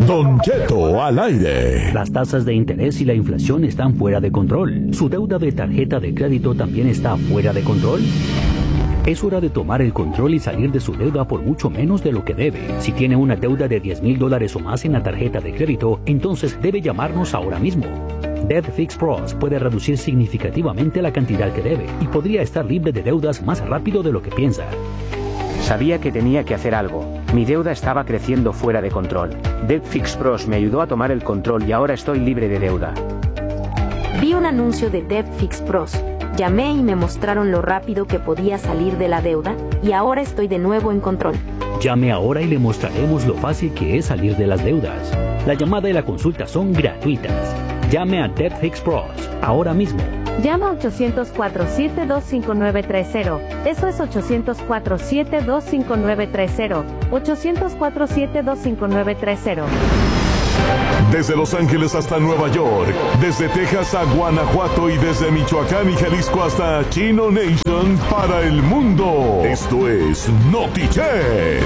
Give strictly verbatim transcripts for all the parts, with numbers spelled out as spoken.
Don Cheto al aire. Las tasas de interés y la inflación están fuera de control. ¿Su deuda de tarjeta de crédito también está fuera de control? Es hora de tomar el control y salir de su deuda por mucho menos de lo que debe. Si tiene una deuda de diez mil dólares o más en la tarjeta de crédito, entonces debe llamarnos ahora mismo. Debt Fix Pros puede reducir significativamente la cantidad que debe y podría estar libre de deudas más rápido de lo que piensa. Sabía que tenía que hacer algo. Mi deuda estaba creciendo fuera de control. Debt Fix Pros me ayudó a tomar el control y ahora estoy libre de deuda. Vi un anuncio de Debt Fix Pros. Llamé y me mostraron lo rápido que podía salir de la deuda y ahora estoy de nuevo en control. Llame ahora y le mostraremos lo fácil que es salir de las deudas. La llamada y la consulta son gratuitas. Llame a Debt Fix Pros ahora mismo. Llama ochocientos cuatro, siete dos cinco nueve tres cero. Eso es ochocientos cuatro, siete dos cinco nueve tres cero. ochocientos cuatro, siete dos cinco nueve tres cero. Desde Los Ángeles hasta Nueva York, desde Texas a Guanajuato y desde Michoacán y Jalisco hasta Chino Nation para el mundo. Esto es NotiChet.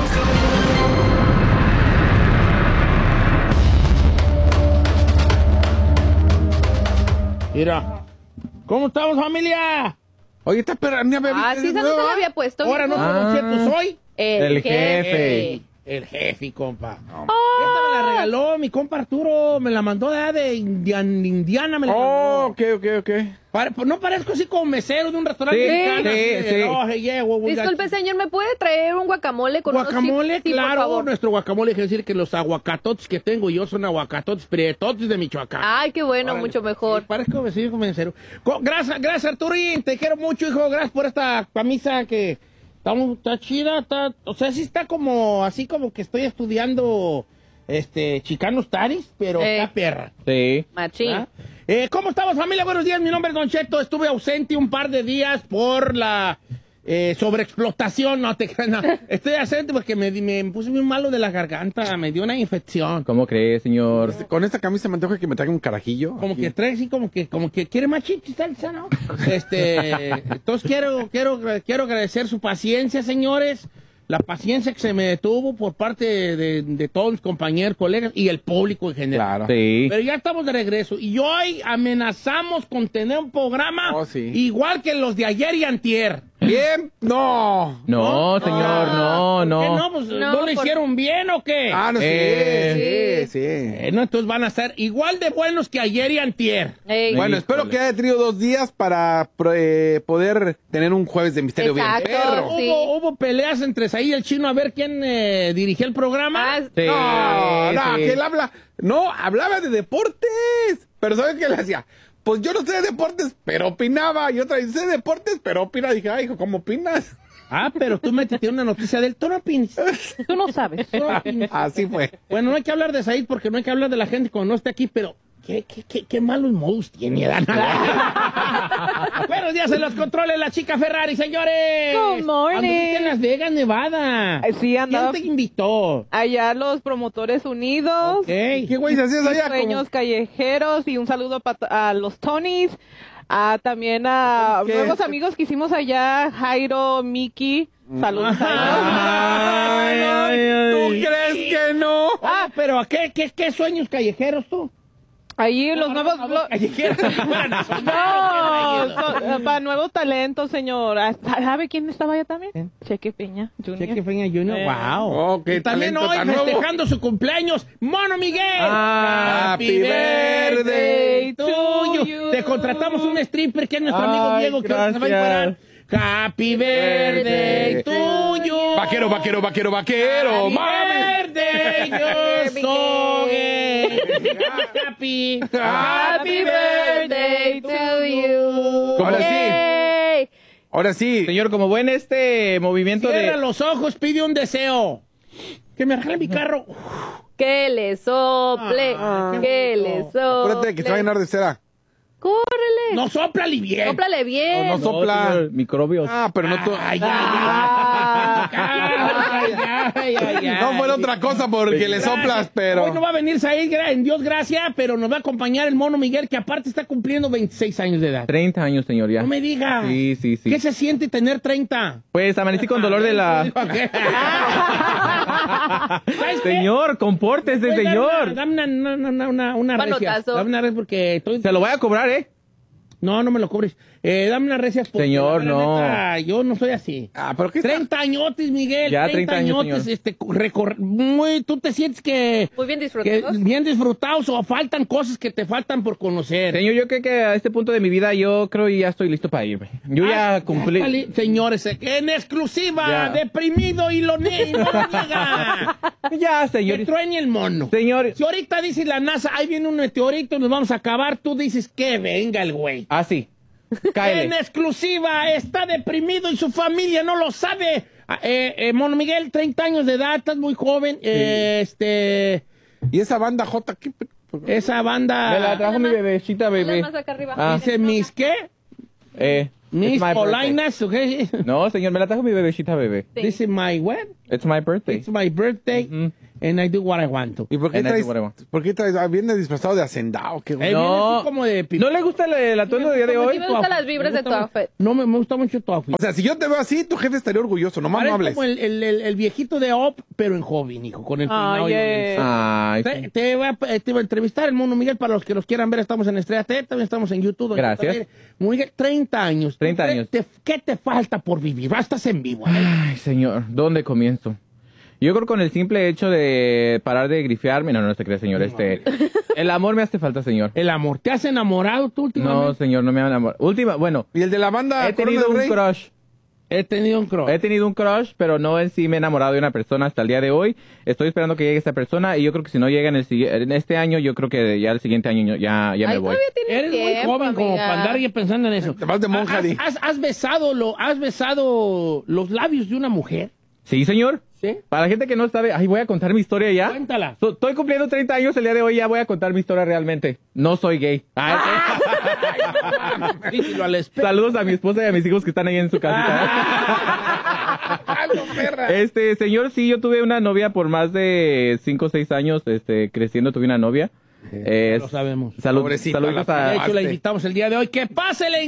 Mira, ¿cómo estamos, familia? Oye, esta perra ni había Ah, sí, esa no se la había puesto. Ahora no, Ah. ¿cierto soy? El, El jefe. jefe. El jefe, compa. Oh. Esta me la regaló mi compa Arturo, me la mandó de, de Indian- Indiana, me la Oh, mandó. ok, ok, ok. Pare- pues no parezco así como mesero de un restaurante Sí, mexicano. sí, así de, sí. "Oh, hey, yeah, we- we got Disculpe, you". señor, ¿me puede traer un guacamole con unos Guacamole, chips? Sí, por claro, favor. nuestro guacamole, quiere decir que los aguacatotes que tengo yo son aguacatotes prietotes de Michoacán. Ay, qué bueno, Órale. mucho mejor. Sí, parezco vecino como mesero. Co- Gracias, gracias Arturín, te quiero mucho, hijo, gracias por esta camisa que está, muy- está chida, está, o sea, sí está como, así como que estoy estudiando, este, Chicanos Taris, pero Eh. está perra. Sí. Machín. ¿Ah? Eh, ¿Cómo estamos, familia? Buenos días, mi nombre es Don Cheto. Estuve ausente un par de días por la eh, sobreexplotación. No te creas, no. Estoy ausente porque me, me puse muy malo de la garganta, me dio una infección. ¿Cómo crees, señor? Con esta camisa me antoja que me traiga un carajillo. Como aquí. que trae así, como que, como que quiere más chichis, salsa, ¿no? Este, entonces quiero, quiero, quiero agradecer su paciencia, señores. La paciencia que se me detuvo por parte de, de todos mis compañeros, colegas y el público en general. Claro. Sí. Pero ya estamos de regreso. Y hoy amenazamos con tener un programa Oh, sí. igual que los de ayer y antier. Bien, no. No, señor, no, ¿Por qué no. no? Pues, ¿no, No, lo por- hicieron bien o qué? Ah, no, sí, Eh, sí, sí. Eh, no, entonces van a ser igual de buenos que ayer y antier. Ey. Bueno, Híjole. espero que haya tenido dos días para pro- eh, poder tener un jueves de misterio Exacto. bien perro. Sí. Hubo, hubo peleas entre Saí y el Chino a ver quién eh, dirigía el programa. Ah, Sí, No, no, sí. que él habla. No, hablaba de deportes. Pero ¿sabes qué le hacía? Pues yo no sé de deportes, pero opinaba. Y otra dice, sé de deportes, pero opina. Dije, ay, hijo, ¿cómo opinas? Ah, pero tú metiste una noticia del tú no opines. Tú no sabes. Tú no opines. Así fue. Bueno, no hay que hablar de Said porque no hay que hablar de la gente cuando no esté aquí, pero qué, qué, qué, qué malos modos tiene, Dana. Buenos días en los controles, la chica Ferrari, señores. Good morning. Anduviste en Las Vegas, Nevada. Eh, sí, andaba- ¿Quién te invitó? Allá los Promotores Unidos, Ok. ¿Qué güey se hacías allá? Sueños Como- Callejeros y un saludo pa- a los Tonys, a también a ¿Qué? nuevos amigos que hicimos allá, Jairo, Miki, saludos a Ay, ay, ay. ¿Tú crees que no? Ah, pero ¿a qué, qué, qué sueños callejeros tú? ellos. Ahí los nuevos... lo- Callejeros. Bueno, son- No, son- eh, para nuevos talentos, señor. Ah, ¿Sabe quién estaba allá también? ¿Quién? Cheque Peña Junior Cheque Peña Junior, Eh. wow. Oh, qué Y también talento hoy tan nuevo. festejando su cumpleaños, Mono Miguel. Ah, happy birthday to to you. you. Te contratamos un stripper que es nuestro Ay, amigo Diego que ahorita se va a gracias. encuerar. Happy birthday to you. Vaquero, vaquero, vaquero, vaquero. Happy ¡Mames! birthday, yo soy happy, happy birthday to you. Ahora sí. Yay. Ahora sí. Señor, como buen este movimiento Cierra de... los ojos, pide un deseo. Que me regale mi carro. Que le sople, Ah, qué que bonito. le sople. Acuérdate que se va a llenar de cera. Córrele. No, sóplale bien. Sóplale bien. No, no sopla. señor, microbios. Ah, pero no... to- Ay, ay, ay, ay, ay, ay. No fuera otra cosa porque le soplas, pero... Hoy no va a venir Said, gra- en Dios gracia, pero nos va a acompañar el mono Miguel, que aparte está cumpliendo veintiséis años de edad. treinta años, señor, ya. No me digas. Sí, sí, sí. ¿Qué se siente tener treinta? Pues amanecí con dolor de la... ¿Sabes qué? Señor, compórtese, Voy a dar señor. una- Dame una, una, una, una, una recia. Manotazo. Dame una recia porque estoy... Se lo voy a cobrar, ¿eh? No, no me lo cobres. Eh, dame una recia. porque Señor, la no. neta, yo no soy así. Ah, pero ¿qué está? treinta añotes, Miguel. Ya, treinta treinta años, añotes, señor. este, recor- muy, tú te sientes que... Muy bien que disfrutados. bien disfrutados o faltan cosas que te faltan por conocer. Señor, yo creo que a este punto de mi vida yo creo que ya estoy listo para irme. Yo Ah, ya cumplí. Ándale, señores, en exclusiva, Ya. deprimido y lo, ne- y no lo niega. Ya, Que señor. truene el mono. Señor. Si ahorita dice la NASA, ahí viene un meteorito, nos vamos a acabar, tú dices que venga el güey. Ah, sí. En Cáele. exclusiva, está deprimido y su familia no lo sabe. Ah, Eh, eh, Mono Miguel, treinta años de edad, estás muy joven. eh, este, ¿Y esa banda J? ¿Qué? esa banda... Me la trajo mi bebecita, Ponle bebé. más acá arriba. Ah. Dice mis, ¿qué? Eh. Mis it's my birthday. polainas, ¿ok? No, señor, me la trajo mi bebecita, bebé. Sí. Dice my what? It's my birthday. It's my birthday Ujú. and I do what I want to. ¿Y por qué And I traes? do what I want. ¿Por qué traes? Ah, viene disfrazado de hacendado. ¿Qué? Eh, viene No. así como de pi- ¿No le gusta el, el atuendo del día de hoy? me gustan las vibras Me de tu gusta outfit. mu- No, me, me gusta mucho tu outfit. O sea, si yo te veo así, tu jefe estaría orgulloso. Nomás Parece no hables. como el, el, el, el viejito de Op, pero en joven, hijo, con el peinado. y Ay, el- eh. Ay, Te, sí. te voy a, te voy a entrevistar el Mono Miguel para los que los quieran ver. Estamos en Estrella T, también estamos en YouTube. donde Gracias. también- Miguel, treinta años. treinta ¿Qué años. te- ¿Qué te falta por vivir? Ah, estás en vivo. ¿eh? Ay, señor, ¿dónde comienzo? Yo creo con el simple hecho de parar de grifearme, no, no se cree, señor, este, el amor me hace falta, señor. El amor. ¿Te has enamorado tú No, últimamente? señor, no me han enamorado. Última, bueno, ¿Y el de la banda he tenido Corona un del Rey? crush. He tenido un crush. He tenido un crush, pero no en sí me he enamorado de una persona hasta el día de hoy. Estoy esperando que llegue esa persona y yo creo que si no llega en, el, sigui- en este año, yo creo que ya el siguiente año ya, ya me Ay, voy. todavía tienes Eres muy tiempo, joven como amiga. para andar ya pensando en eso. Te vas de monja, ¿Has, di. has, has besado lo, ¿Has besado los labios de una mujer? Sí, señor. ¿Sí? Para la gente que no sabe, ay, voy a contar mi historia ya. Cuéntala. So- Estoy cumpliendo treinta años el día de hoy, ya voy a contar mi historia realmente. No soy gay. Ah, Díselo al espejo. Saludos a mi esposa y a mis hijos que están ahí en su casita. Algo, perra. Este, señor, sí, yo tuve una novia por más de cinco o seis años, este, creciendo tuve una novia. Eh, Lo sabemos. salud- Pobrecita, saluditos la- a... De hecho, la Hazte. invitamos el día de hoy. ¡Que pase la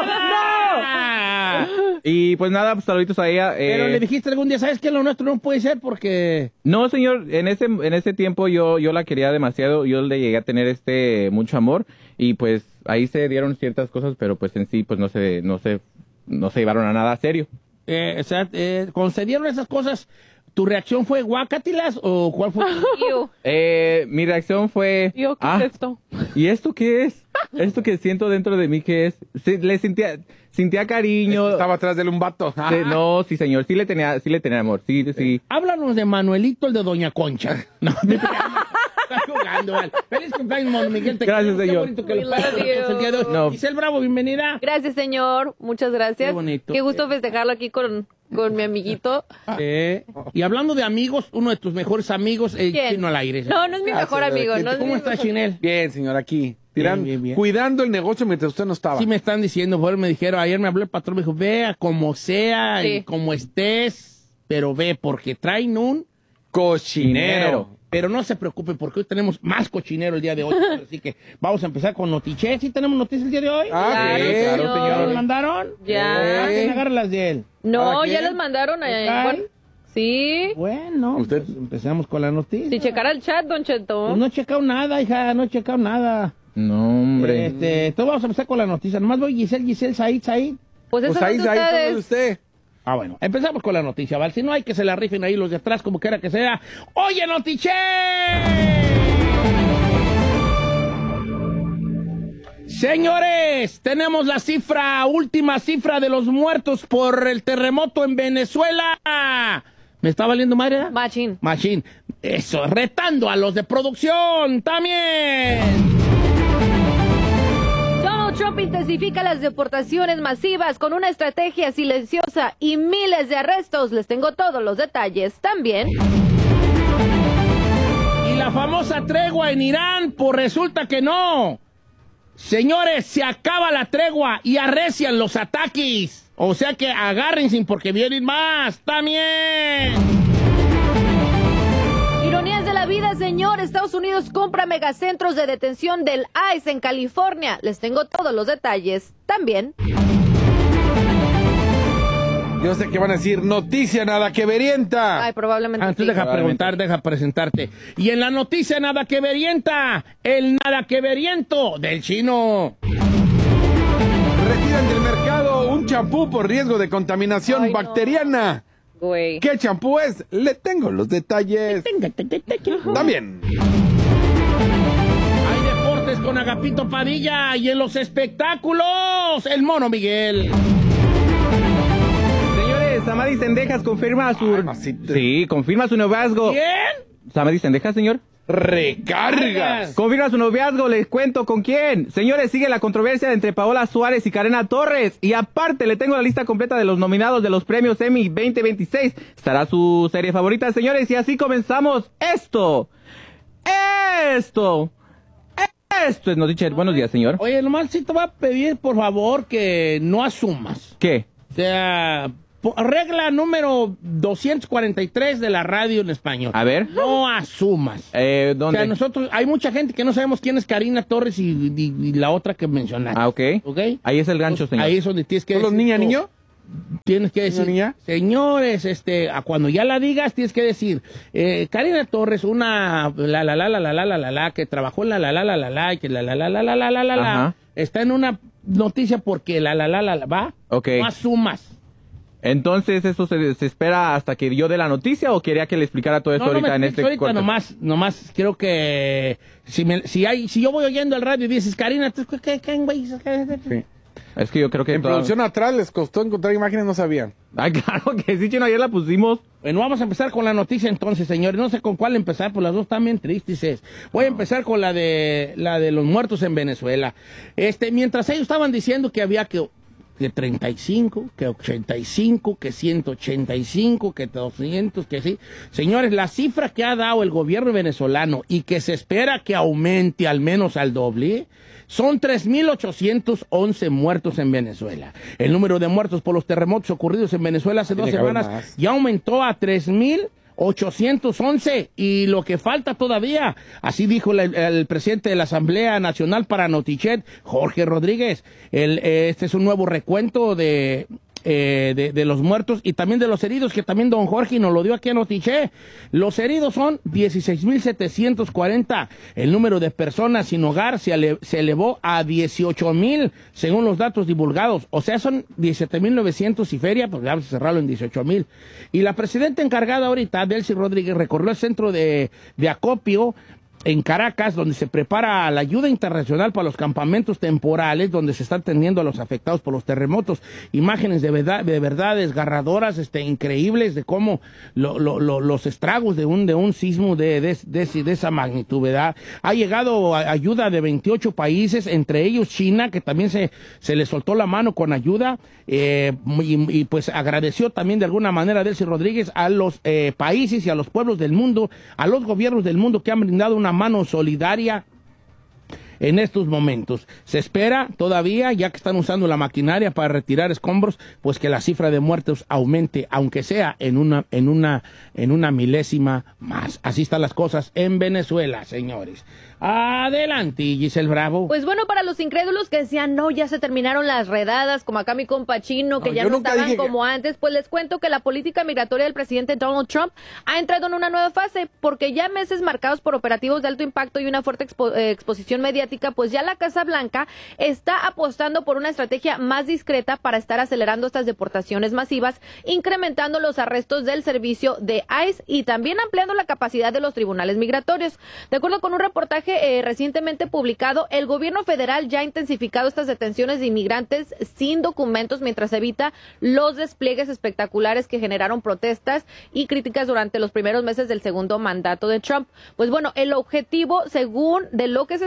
engañada! ¡No! Y pues nada, pues saluditos a ella. eh, Pero le dijiste algún día, ¿sabes qué? Lo nuestro no puede ser porque... No, señor, en ese, en ese tiempo yo, yo la quería demasiado, yo le llegué a tener este mucho amor y pues ahí se dieron ciertas cosas, pero pues en sí pues no se, no se, no se llevaron a nada serio. Eh, o sea, eh, concedieron esas cosas. ¿Tu reacción fue guacatilas o cuál fue? Iu. Eh, mi reacción fue... Yo, ¿qué "Ah, es esto? ¿Y esto qué es? ¿Esto que siento dentro de mí qué es? Sí, le sentía, sentía cariño. Estaba atrás de él un vato. Sí, no, sí, señor, sí le tenía, sí le tenía amor, sí, sí. Háblanos de Manuelito, el de Doña Concha. No, está jugando, vale. Feliz cumpleaños, Mono Miguel. Te Gracias, queremos. Qué señor. bonito que We lo love pases you. el día de hoy. No. Giselle Bravo, bienvenida. Gracias, señor. Muchas gracias. Qué bonito. Qué gusto festejarlo aquí con, con mi amiguito. Eh, y hablando de amigos, uno de tus mejores amigos, el ¿Quién? Chino al aire. No, no es mi Gracias, mejor amigo. Loretta. No es ¿Cómo mi está, mejor- Chinel? Bien, señor, aquí. Tirando, bien, bien. Cuidando el negocio mientras usted no estaba. Sí me están diciendo, por me dijeron, ayer me habló el patrón, me dijo, vea como sea y Sí. como estés, pero ve, porque traen un Cochinero. Pero no se preocupe, porque hoy tenemos más cochinero el día de hoy. Así que vamos a empezar con noticias. ¿Sí tenemos noticias el día de hoy? Ah, Claro, sí, claro, señor. ¿Ya señor. ¿Nos mandaron? Ya. Ah, ¿quién agarra las de él? No, ¿Para ya qué? las mandaron. ¿Ok? allá. Bueno, sí. Bueno, ¿Usted? pues empezamos con la noticia. Si checara el chat, Don Cheto. Pues no he checado nada, hija, no he checado nada. No, hombre. Este, entonces vamos a empezar con la noticia. Nomás voy Giselle, Giselle, Said, Said. Pues eso Pues ahí, es de ahí está ustedes. de usted. Ah, bueno, empezamos con la noticia, ¿vale? Si no hay que se la rifen ahí los de atrás, como quiera que sea. ¡Oye, notiche! Señores, tenemos la cifra, última cifra de los muertos por el terremoto en Venezuela. ¿Me está valiendo madre? ¿eh? Machín. Machín. Eso, retando a los de producción también. Donald Trump intensifica las deportaciones masivas con una estrategia silenciosa y miles de arrestos. Les tengo todos los detalles también. Y la famosa tregua en Irán, pues resulta que no. Señores, se acaba la tregua y arrecian los ataques. O sea que agárrense porque vienen más. ¡También! Ironías de la vida, señor. Estados Unidos compra megacentros de detención del ICE en California. Les tengo todos los detalles también. Yo sé que van a decir noticia nada que verienta. Ay, probablemente ah, entonces sí. deja preguntar, deja presentarte. Y en la noticia nada que verienta, el nada que veriento del chino. Retiran del mercado un champú por riesgo de contaminación Ay, no. bacteriana. Güey. ¿Qué champú es? Le tengo los detalles. También. Hay deportes con Agapito Padilla y en los espectáculos, el Mono Miguel. Señores, Samadi Sendejas confirma su... Ay, masita. Sí, confirma su noviazgo. ¿Quién? Samadi Sendejas, señor. Recargas. Confirma su noviazgo, les cuento con quién. Señores, sigue la controversia entre Paola Suárez y Karena Torres. Y aparte, le tengo la lista completa de los nominados de los premios Emmy veinte veintiséis. Estará su serie favorita, señores. Y así comenzamos esto. Esto. Esto es noticia. Buenos días, señor. Oye, nomás sí te va a pedir, por favor, que no asumas. ¿Qué? O sea, po- regla número doscientos cuarenta y tres de la radio en español. A ver. No asumas. Eh, O ¿dónde? sea, nosotros, hay mucha gente que no sabemos quién es Karina Torres y, y- y la otra que mencionaste. Ah, ok. ¿Ok? Ahí es el gancho, Pues, señor. ahí es donde tienes que ¿Todos los decir niña, tú. niño? Tienes que decir, niña? señores, este, a cuando ya la digas, tienes que decir, eh, Karina Torres, una la la la la la la la la la que trabajó en la la la la la la y que la la la la la la la la la Ajá. está en una noticia porque la la la la la va. Ok. No asumas. Entonces, ¿eso se, se espera hasta que yo dé la noticia o quería que le explicara todo esto No, no ahorita me en expliques este ahorita corte? nomás, nomás creo que si me, si hay, si yo voy oyendo el radio y dices, Karina, ¿tú qué, qué, güey? Sí. Es que yo creo que... En toda- producción atrás les costó encontrar imágenes, no sabían. Ay, claro que sí, chino, ayer la pusimos. Bueno, vamos a empezar con la noticia entonces, señores. No sé con cuál empezar, pues las dos están bien tristes. Voy a empezar con la de la de los muertos en Venezuela. Este, mientras ellos estaban diciendo que había que, que treinta y cinco, que ochenta y cinco, que ciento ochenta y cinco, que doscientos, que sí. Señores, la cifra que ha dado el gobierno venezolano y que se espera que aumente al menos al doble, son tres mil ochocientos once muertos en Venezuela. El número de muertos por los terremotos ocurridos en Venezuela hace dos Tiene que haber semanas más. ya aumentó a tres mil ochocientos once y lo que falta todavía, así dijo la- el presidente de la Asamblea Nacional para Notichet, Jorge Rodríguez. El, eh, este es un nuevo recuento de, eh, de, de los muertos y también de los heridos, que también don Jorge nos lo dio aquí a Notichet. Los heridos son dieciséis mil setecientos cuarenta. El número de personas sin hogar se, ele- se elevó a dieciocho mil, según los datos divulgados. O sea, son diecisiete mil novecientos y feria, pues vamos a cerrarlo en dieciocho mil. Y la presidenta encargada ahorita, Delcy Rodríguez, recorrió el centro de, de acopio en Caracas, donde se prepara la ayuda internacional para los campamentos temporales, donde se están atendiendo a los afectados por los terremotos. Imágenes de verdad, de verdad desgarradoras, este, increíbles de cómo lo- lo- lo- los estragos de un, de un sismo de, de, de- de esa magnitud, ¿verdad? Ha llegado a- ayuda de veintiocho países, entre ellos China, que también se, se le soltó la mano con ayuda, eh, y, y pues agradeció también de alguna manera a Delcy Rodríguez a los eh, países y a los pueblos del mundo, a los gobiernos del mundo que han brindado una mano solidaria en estos momentos. Se espera todavía, ya que están usando la maquinaria para retirar escombros, pues que la cifra de muertos aumente, aunque sea en una, en una, en una milésima más. Así están las cosas en Venezuela, señores. Adelante, Giselle Bravo. Pues bueno, para los incrédulos que decían, no, ya se terminaron las redadas, como acá mi compa Chino, que No, ya yo no nunca estaban dije que- como antes, pues les cuento que la política migratoria del presidente Donald Trump ha entrado en una nueva fase, porque ya meses marcados por operativos de alto impacto y una fuerte expo- eh, exposición mediática, pues ya la Casa Blanca está apostando por una estrategia más discreta para estar acelerando estas deportaciones masivas, incrementando los arrestos del servicio de ICE y también ampliando la capacidad de los tribunales migratorios. De acuerdo con un reportaje eh, recientemente publicado, el gobierno federal ya ha intensificado estas detenciones de inmigrantes sin documentos mientras evita los despliegues espectaculares que generaron protestas y críticas durante los primeros meses del segundo mandato de Trump. Pues bueno, el objetivo, según de lo que se sabe, es mantener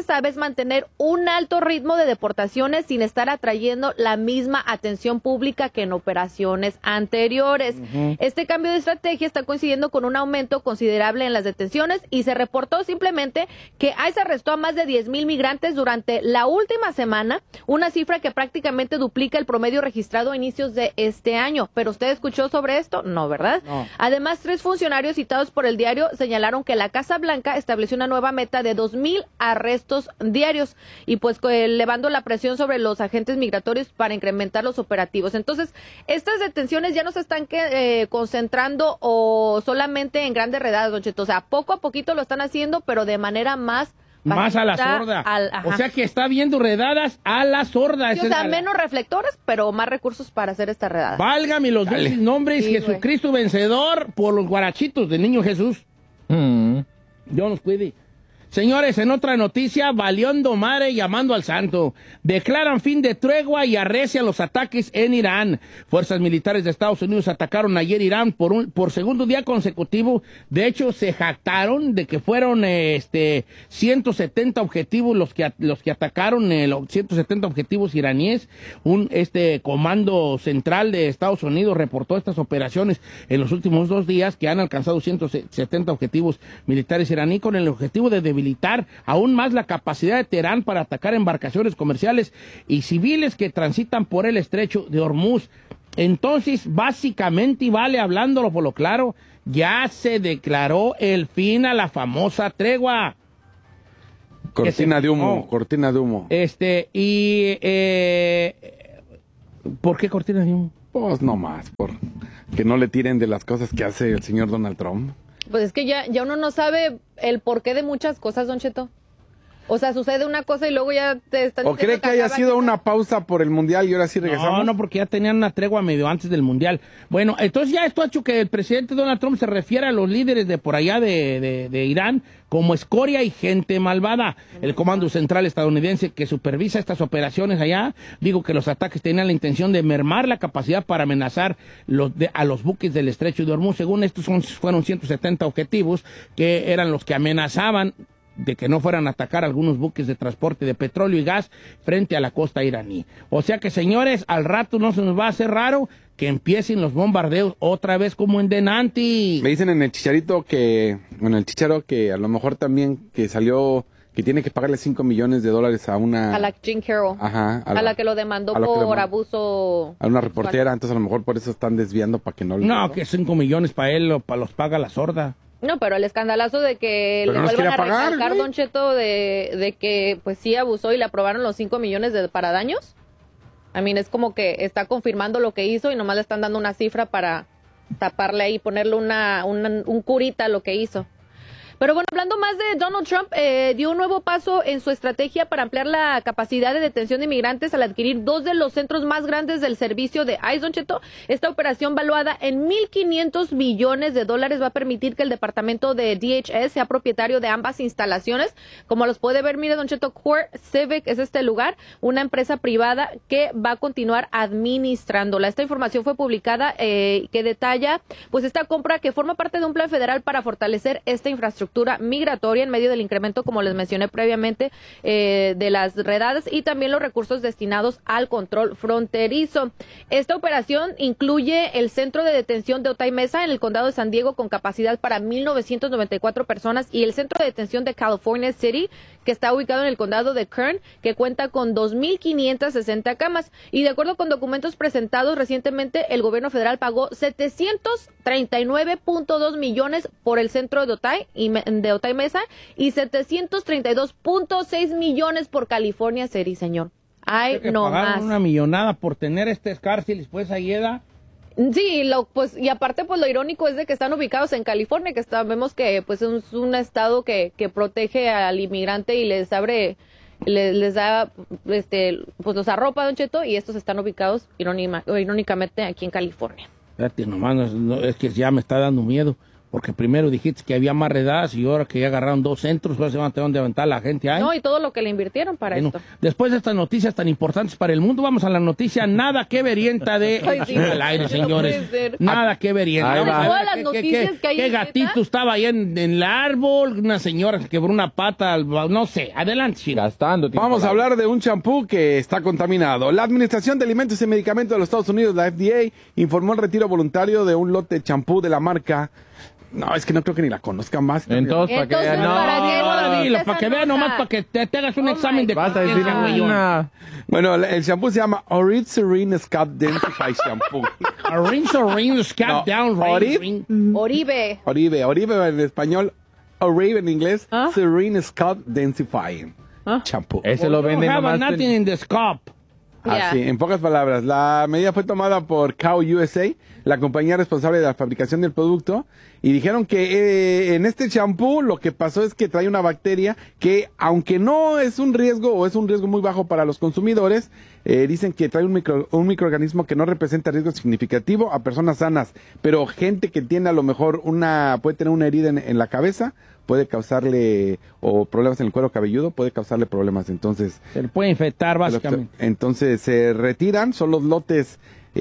mantener un alto ritmo de deportaciones sin estar atrayendo la misma atención pública que en operaciones anteriores. Uh-huh. Este cambio de estrategia está coincidiendo con un aumento considerable en las detenciones y se reportó simplemente que ICE arrestó a más de diez mil migrantes durante la última semana, una cifra que prácticamente duplica el promedio registrado a inicios de este año. ¿Pero usted escuchó sobre esto? No, ¿verdad? No. Además, tres funcionarios citados por el diario señalaron que la Casa Blanca estableció una nueva meta de dos mil arrestos diarios y pues elevando la presión sobre los agentes migratorios para incrementar los operativos. Entonces, estas detenciones ya no se están que, eh, concentrando o solamente en grandes redadas, Don Cheto. O sea, poco a poquito lo están haciendo, pero de manera más Más a la sorda. Al, o sea que está viendo redadas a la sorda. Sí, o sea, menos reflectores, pero más recursos para hacer esta redada. Válgame los dulces nombres, sí, Jesucristo wey. Vencedor por los guarachitos del niño Jesús. Mm. Dios nos cuide. Señores, en otra noticia, valiendo mare llamando al santo. Declaran fin de tregua y arrecian los ataques en Irán. Fuerzas militares de Estados Unidos atacaron ayer Irán por un por segundo día consecutivo. De hecho, se jactaron de que fueron este ciento setenta objetivos los que los que atacaron, eh, los ciento setenta objetivos iraníes. Un este comando central de Estados Unidos reportó estas operaciones en los últimos dos días que han alcanzado ciento setenta objetivos militares iraníes con el objetivo de debilitar militar aún más la capacidad de Teherán para atacar embarcaciones comerciales y civiles que transitan por el estrecho de Hormuz. Entonces, básicamente, y vale hablándolo por lo claro, ya se declaró el fin a la famosa tregua. Cortina de humo, cortina de humo. Este, y... Eh, ¿por qué cortina de humo? Pues no más, por que no le tiren de las cosas que hace el señor Donald Trump. Pues es que ya, ya uno no sabe el porqué de muchas cosas, Don Cheto. O sea, sucede una cosa y luego ya te están... ¿O cree que haya sido una pausa por el Mundial y ahora sí regresamos? No, no, porque ya tenían una tregua medio antes del Mundial. Bueno, entonces ya esto ha hecho que el presidente Donald Trump se refiera a los líderes de por allá de, de, de Irán como escoria y gente malvada. El Comando Central estadounidense que supervisa estas operaciones allá, dijo que los ataques tenían la intención de mermar la capacidad para amenazar los de, a los buques del estrecho de Hormuz. Según estos son, fueron ciento setenta objetivos que eran los que amenazaban de que no fueran a atacar algunos buques de transporte de petróleo y gas frente a la costa iraní. O sea que, señores, al rato no se nos va a hacer raro que empiecen los bombardeos otra vez como en Denanti. Me dicen en el chicharito que, bueno, el chicharo que a lo mejor también que salió, que tiene que pagarle cinco millones de dólares a una... A la Jean Carroll. Ajá. A la, a la que lo demandó por demandó, abuso... A una reportera, entonces a lo mejor por eso están desviando para que no... No, no, que cinco millones para él, para los paga la sorda. No, pero el escandalazo de que pero le no vuelvan a pagar, recalcar, Don Cheto, de, de que pues sí abusó y le aprobaron los cinco millones de, para daños. I mean, es como que está confirmando lo que hizo y nomás le están dando una cifra para taparle ahí, ponerle una, una un curita a lo que hizo. Pero bueno, hablando más de Donald Trump, eh, dio un nuevo paso en su estrategia para ampliar la capacidad de detención de inmigrantes al adquirir dos de los centros más grandes del servicio de ICE, Don Cheto. Esta operación, valuada en mil quinientos millones de dólares, va a permitir que el departamento de D H S sea propietario de ambas instalaciones. Como los puede ver, mire, Don Cheto, Core Civic es este lugar, una empresa privada que va a continuar administrándola. Esta información fue publicada eh, que detalla pues esta compra que forma parte de un plan federal para fortalecer esta infraestructura migratoria en medio del incremento, como les mencioné previamente, eh, de las redadas y también los recursos destinados al control fronterizo. Esta operación incluye el centro de detención de Otay Mesa en el condado de San Diego con capacidad para mil novecientos noventa y cuatro personas y el centro de detención de California City, que está ubicado en el condado de Kern, que cuenta con dos mil quinientas sesenta camas. Y de acuerdo con documentos presentados recientemente, el gobierno federal pagó setecientos treinta y nueve punto dos millones por el centro de Otay y de Otay Mesa y setecientos treinta y dos punto seis millones por California City, señor. Ay, no más. Una millonada por tener este cárcel después ahí da. Sí, lo, pues, y aparte, pues lo irónico es de que están ubicados en California, que sabemos que pues es un estado que, que protege al inmigrante y les abre, les, les da, este, pues los arropa, Don Cheto, y estos están ubicados irónica, irónicamente aquí en California. Espérate, nomás, no, es que ya me está dando miedo. Porque primero dijiste que había más redadas y ahora que ya agarraron dos centros, pues se van a tener donde aventar la gente ahí. No, y todo lo que le invirtieron para Bueno, esto. después de estas noticias tan importantes para el mundo, vamos a la noticia nada que verienta de... Ay, sí, al aire, no señores. puede ser. Nada que verienta. Ahí Vamos va. a ver Todas las qué- noticias qué- que hay qué en gatito neta. estaba ahí en, en el árbol, una señora que quebró una pata, al- no sé. Adelante, Chino. Gastando tiempo. Vamos a hablar de un champú que está contaminado. La Administración de Alimentos y Medicamentos de los Estados Unidos, la F D A, informó el retiro voluntario de un lote de champú de la marca... No, es que no creo que ni la conozcan más. Entonces, para que Entonces, no. ¿para qué no No, dijiste dilo, esa para que vean nota? nomás, para que te, te hagas un Oh examen my de Vas a decir conciencia, güeyón. una. Bueno, el champú se llama Oribe Serene Scalp Densify Shampoo. A rinse or ring, scalp No, down, ring, Oribe. ring. Oribe. Oribe, Oribe en español, Oribe en inglés, ¿Ah? Serene Scalp Densifying ¿Ah? Shampoo. Ese lo You venden have nomás. nothing en- in the scope. Ya. Así, en pocas palabras, la medida fue tomada por Cow U S A, la compañía responsable de la fabricación del producto, y dijeron que eh, en este champú lo que pasó es que trae una bacteria que, aunque no es un riesgo o es un riesgo muy bajo para los consumidores, eh, dicen que trae un, micro, un microorganismo que no representa riesgo significativo a personas sanas, pero gente que tiene a lo mejor una, puede tener una herida en, en la cabeza, puede causarle, o problemas en el cuero cabelludo, puede causarle problemas. Entonces, Se le puede infectar, básicamente. entonces se retiran, son los lotes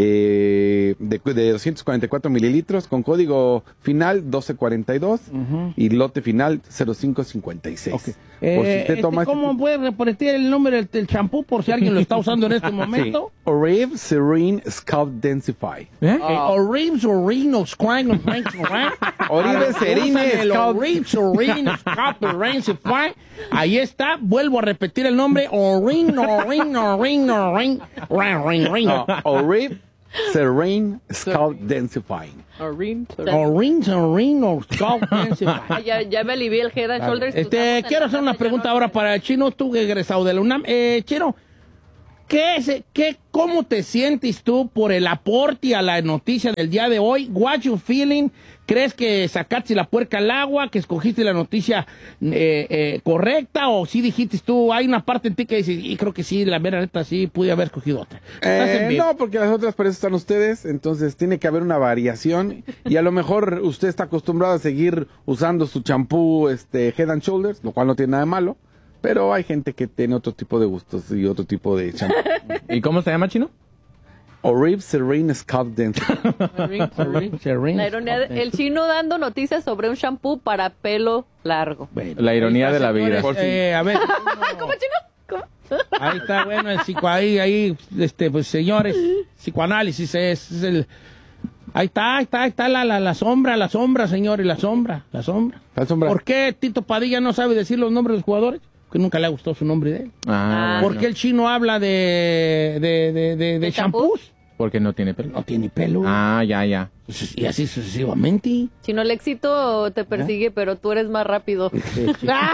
eh, de, de doscientos cuarenta y cuatro mililitros con código final doce cuarenta y dos Ujú. y lote final cero cinco cincuenta y seis. Ok. Por si Eh, usted este, toma este ¿Cómo tipo- puede repetir el nombre del, del champú por si alguien lo está usando en este Sí. momento? Oribe Serene Scalp Densify. ¿Eh? Eh, Oribe Serene Scalp Densify. Oribe Serene El Scalp- Oribe Serene Scalp Densify. Ahí está. Vuelvo a repetir el nombre. Oribe, Oribe, Oribe, Oribe, Ring, ring. No, Oribe Serene Scalp Densifying. Orin, Oribe Serene Scalp Densify. Ay, Ya, ya me alivié el Head and Shoulders. Este, Estamos en quiero la hacer una casa, pregunta ya no- ahora para el Chino, tú que egresado de la UNAM. Eh, Chino, ¿qué es, qué, ¿cómo te sientes tú por el aporte a la noticia del día de hoy? What you feeling? ¿Crees que sacaste la puerca al agua, que escogiste la noticia eh, eh, correcta? ¿O sí dijiste tú, hay una parte en ti que dices, y creo que sí, la mera neta, sí, pude haber escogido otra? Estás en Eh, vivo. no, porque las otras para eso están ustedes, entonces tiene que haber una variación y a lo mejor usted está acostumbrado a seguir usando su champú este, Head and Shoulders, lo cual no tiene nada de malo, pero hay gente que tiene otro tipo de gustos y otro tipo de champú. ¿Y cómo se llama, Chino? Oribe Serene Scalp Densify. Serene, Serene. La ironía, de- el chino dando noticias sobre un shampoo para pelo largo. Bueno, La ironía ahí está, de la vida. señores. Eh, a ver. ¿Cómo, chino? ¿Cómo? Ahí está, bueno, el psico, ahí, ahí, este, pues señores, psicoanálisis es, es el... Ahí está, ahí está, ahí está la, la, la sombra, la sombra, señores, la sombra, la sombra. La sombra. ¿Por qué Tito Padilla no sabe decir los nombres de los jugadores? Que nunca le ha gustado su nombre de él. Ah, ¿Por bueno. qué el chino habla de, de, de, de, de ¿De shampoos? Porque no tiene pelo. No tiene pelo. Ah, ya, ya. Y así sucesivamente. Chino, el éxito te persigue, pero tú eres más rápido. Sí, sí.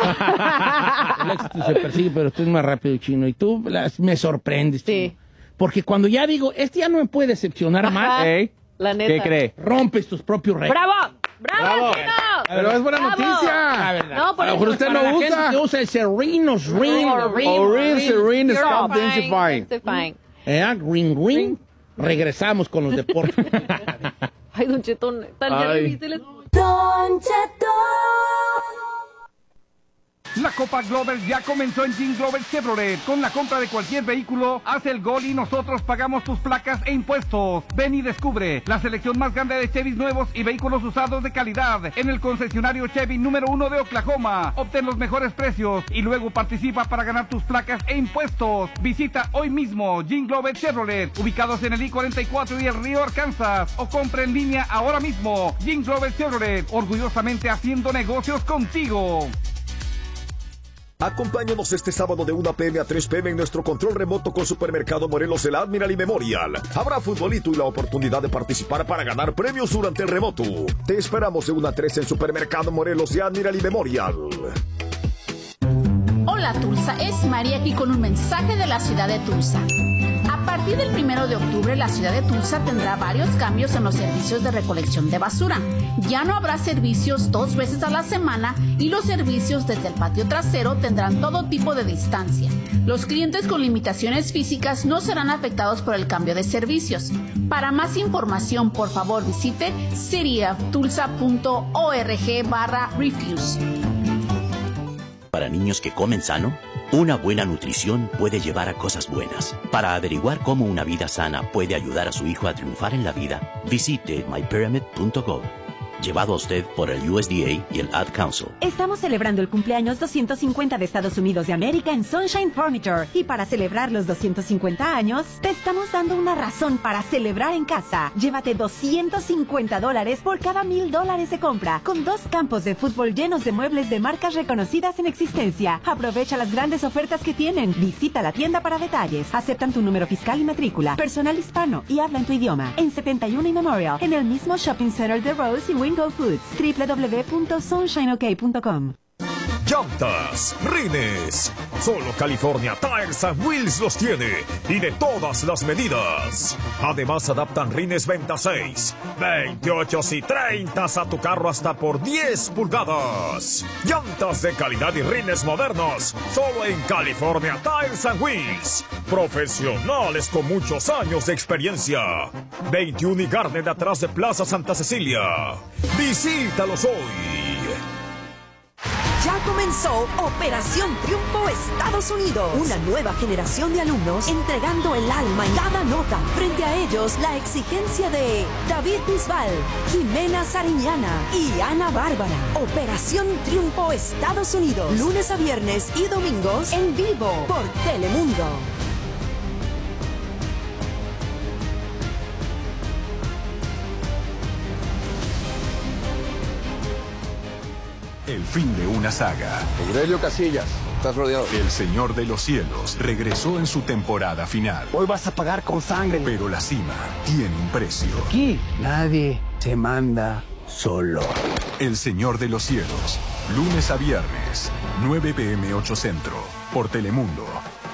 El éxito se persigue, pero tú es más rápido, chino. Y tú las- me sorprendes, Sí. chino. Porque cuando ya digo, este ya no me puede decepcionar más, Ajá. Ey, La neta. ¿qué cree? rompes tus propios récords. ¡Bravo! ¡Bravo, chino! Pero es buena ¡Bravo! La noticia. verdad. No, por A lo mejor eso- usted Para no la gente usa. que usa el Sereno, Ring, Oribe Serene You're Scalp fine, Densify. Densifying. eh, ring, ring. Regresamos con los deportes. Ay, Don Cheto, tal ya Ay. le viste el- La Copa Glover ya comenzó en Jean Glover Chevrolet. Con la compra de cualquier vehículo, haz el gol y nosotros pagamos tus placas e impuestos. Ven y descubre la selección más grande de Chevys nuevos y vehículos usados de calidad en el concesionario Chevy número uno de Oklahoma. Obtén los mejores precios y luego participa para ganar tus placas e impuestos. Visita hoy mismo Jean Glover Chevrolet, ubicados en el I cuarenta y cuatro y el Río Arkansas, o compra en línea ahora mismo. Jean Glover Chevrolet, orgullosamente haciendo negocios contigo. Acompáñanos este sábado de una p m a tres p m en nuestro control remoto con Supermercado Morelos, el Admiral y Memorial. Habrá futbolito y la oportunidad de participar para ganar premios durante el remoto. Te esperamos de una a tres en Supermercado Morelos y Admiral y Memorial. Hola Tulsa, es María aquí con un mensaje de la ciudad de Tulsa. A partir partir del primero de octubre, la ciudad de Tulsa tendrá varios cambios en los servicios de recolección de basura. Ya no habrá servicios dos veces a la semana y los servicios desde el patio trasero tendrán todo tipo de distancia. Los clientes con limitaciones físicas no serán afectados por el cambio de servicios. Para más información, por favor, visite cityoftulsa.org barra refuse. Para niños que comen sano, una buena nutrición puede llevar a cosas buenas. Para averiguar cómo una vida sana puede ayudar a su hijo a triunfar en la vida, visite my pyramid punto gov. Llevado a usted por el U S D A y el Ad Council. Estamos celebrando el cumpleaños doscientos cincuenta de Estados Unidos de América en Sunshine Furniture. Y para celebrar los doscientos cincuenta años, te estamos dando una razón para celebrar en casa. Llévate doscientos cincuenta dólares por cada mil dólares de compra, con dos campos de fútbol llenos de muebles de marcas reconocidas en existencia. Aprovecha las grandes ofertas que tienen. Visita la tienda para detalles. Aceptan tu número fiscal y matrícula. Personal hispano y habla en tu idioma. En setenta y uno y Memorial, en el mismo Shopping Center de Rose y Wingo Foods. doble u doble u doble u punto sunshine ok punto com. Llantas, rines. Solo California Tires and Wheels los tiene. Y de todas las medidas. Además adaptan rines veintiséis, veintiocho y treinta a tu carro hasta por diez pulgadas. Llantas de calidad y rines modernos. Solo en California Tires and Wheels. Profesionales con muchos años de experiencia. veintiuno y Garnet atrás de Plaza Santa Cecilia. Visítalos hoy. Ya comenzó Operación Triunfo Estados Unidos. Una nueva generación de alumnos entregando el alma en cada nota. Frente a ellos, la exigencia de David Bisbal, Jimena Sariñana y Ana Bárbara. Operación Triunfo Estados Unidos. Lunes a viernes y domingos en vivo por Telemundo. El fin de una saga. Aurelio Casillas, estás rodeado. El Señor de los Cielos regresó en su temporada final. Hoy vas a pagar con sangre. Pero la cima tiene un precio. Aquí nadie se manda solo. El Señor de los Cielos, lunes a viernes, nueve p m ocho Centro, por Telemundo.